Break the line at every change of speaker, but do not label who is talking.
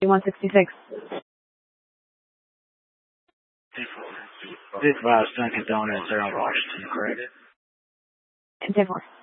166.
This advised Dunkin' Donuts there on Washington, correct?
10-4.